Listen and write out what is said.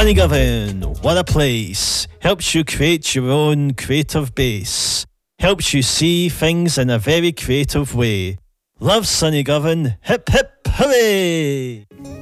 Sunnygovan, what a place. Helps you create your own creative base. Helps you see things in a very creative way. Love Sunnygovan, hip hip hooray!